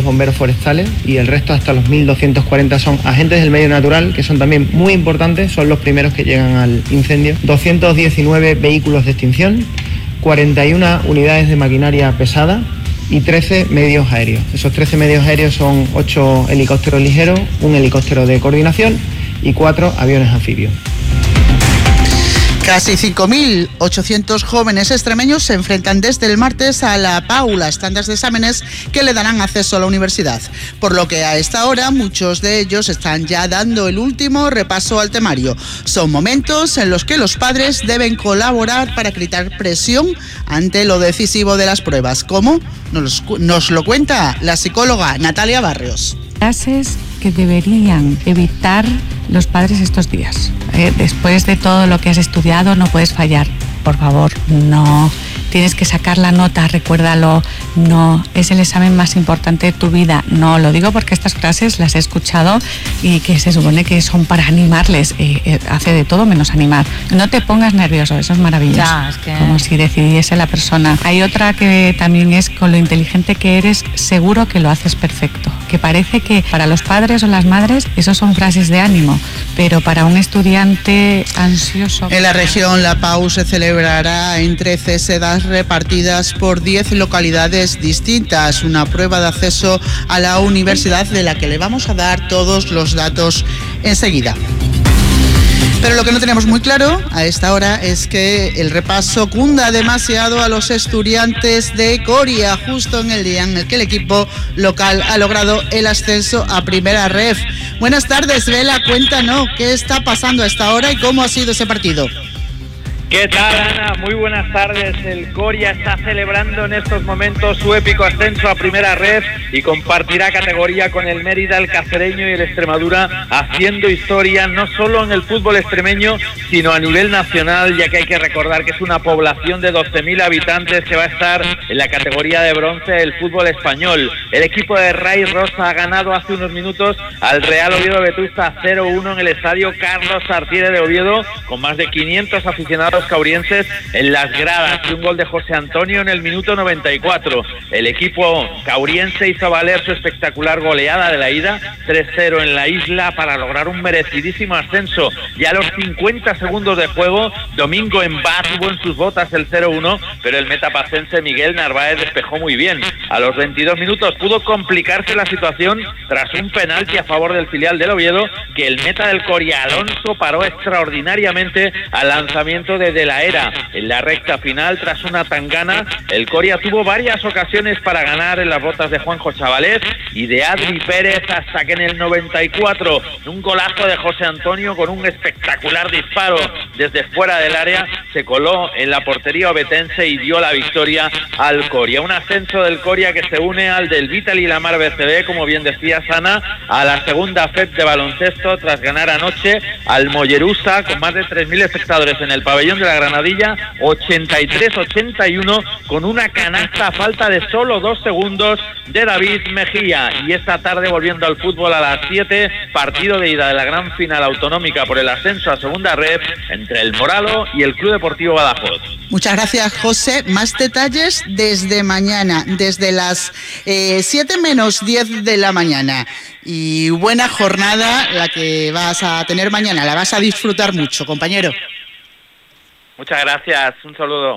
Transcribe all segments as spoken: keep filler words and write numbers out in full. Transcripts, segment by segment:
los bomberos forestales y el resto, hasta los mil doscientos cuarenta, son agentes del medio natural, que son también muy importantes, son los primeros que llegan al incendio. doscientos diecinueve vehículos de extinción, cuarenta y una unidades de maquinaria pesada y trece medios aéreos. Esos trece medios aéreos son ocho helicópteros ligeros, un helicóptero de coordinación y cuatro aviones anfibios. Casi cinco mil ochocientos jóvenes extremeños se enfrentan desde el martes a la P A U, las tandas de exámenes que le darán acceso a la universidad. Por lo que a esta hora muchos de ellos están ya dando el último repaso al temario. Son momentos en los que los padres deben colaborar para quitar presión ante lo decisivo de las pruebas, como nos, nos lo cuenta la psicóloga Natalia Barrios. Clases que deberían evitar los padres estos días. Eh, después de todo lo que has estudiado, no puedes fallar. Por favor, no. Tienes que sacar la nota, recuérdalo. No, es el examen más importante de tu vida. No, lo digo porque estas clases las he escuchado y que se supone que son para animarles. Eh, eh, hace de todo menos animar. No te pongas nervioso, eso es maravilloso. Ya, es que... Como si decidiese la persona. Hay otra que también es, con lo inteligente que eres, seguro que lo haces perfecto. Que parece que para los padres o las madres eso son frases de ánimo, pero para un estudiante ansioso... En la región La P A U se celebrará en trece sedas repartidas por diez localidades distintas, una prueba de acceso a la universidad de la que le vamos a dar todos los datos enseguida. Pero lo que no tenemos muy claro a esta hora es que el repaso cunda demasiado a los estudiantes de Coria, justo en el día en el que el equipo local ha logrado el ascenso a Primera Ref. Buenas tardes, Vela, cuéntanos qué está pasando a esta hora y cómo ha sido ese partido. ¿Qué tal, Ana? Muy buenas tardes. El Coria está celebrando en estos momentos su épico ascenso a Primera Ref y compartirá categoría con el Mérida, el Cacereño y el Extremadura, haciendo historia no solo en el fútbol extremeño, sino a nivel nacional, ya que hay que recordar que es una población de doce mil habitantes que va a estar en la categoría de bronce del fútbol español. El equipo de Ray Rosa ha ganado hace unos minutos al Real Oviedo Vetusta cero uno en el estadio Carlos Artiere de Oviedo, con más de quinientos aficionados caurienses en las gradas y un gol de José Antonio en el minuto noventa y cuatro. El equipo cauriense hizo valer su espectacular goleada de la ida, tres cero en la isla, para lograr un merecidísimo ascenso. Ya a los cincuenta segundos de juego, Domingo Embá tuvo en sus botas el cero uno, pero el metapacense Miguel Narváez despejó muy bien. A los veintidós minutos pudo complicarse la situación tras un penalti a favor del filial del Oviedo, que el meta del Coria, Alonso, paró extraordinariamente al lanzamiento de De La Era. En la recta final, tras una tangana, el Coria tuvo varias ocasiones para ganar en las botas de Juanjo Chavalés y de Adri Pérez, hasta que en el noventa y cuatro, un golazo de José Antonio con un espectacular disparo desde fuera del área, se coló en la portería ovetense y dio la victoria al Coria. Un ascenso del Coria que se une al del Vitali Lamar B C B, como bien decía Sana, a la segunda F E P de baloncesto, tras ganar anoche al Mollerusa con más de tres mil espectadores en el pabellón de la Granadilla, ochenta y tres ochenta y uno, con una canasta a falta de solo dos segundos de David Mejía. Y esta tarde, volviendo al fútbol a las siete, partido de ida de la gran final autonómica por el ascenso a Segunda Ref entre el Moralo y el Club Deportivo Badajoz. Muchas gracias, José. Más detalles desde mañana, desde las eh, siete menos diez de la mañana. Y buena jornada la que vas a tener mañana, la vas a disfrutar mucho, compañero. Muchas gracias, un saludo.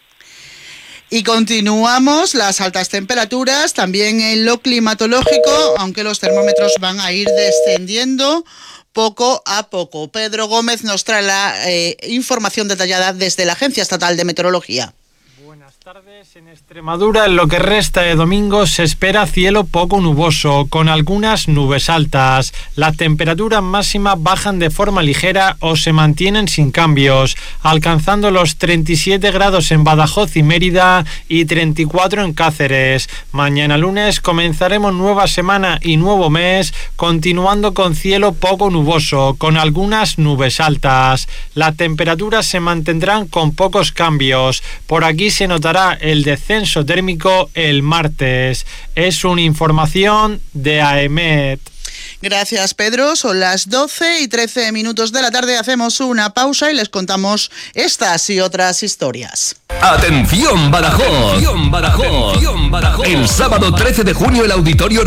Y continuamos, las altas temperaturas, también en lo climatológico, aunque los termómetros van a ir descendiendo poco a poco. Pedro Gómez nos trae la eh, información detallada desde la Agencia Estatal de Meteorología. Buenas tardes. En Extremadura, en lo que resta de domingo, se espera cielo poco nuboso, con algunas nubes altas. Las temperaturas máximas bajan de forma ligera o se mantienen sin cambios, alcanzando los treinta y siete grados en Badajoz y Mérida y treinta y cuatro en Cáceres. Mañana lunes comenzaremos nueva semana y nuevo mes, continuando con cielo poco nuboso, con algunas nubes altas. Las temperaturas se mantendrán con pocos cambios. Por aquí se notará el descenso térmico el martes. Es una información de AEMET. Gracias, Pedro. Son las doce y trece minutos de la tarde. Hacemos una pausa y les contamos estas y otras historias. ¡Atención, Badajoz! ¡Atención, Badajoz! ¡Atención, Badajoz! El sábado trece de junio, el Auditorio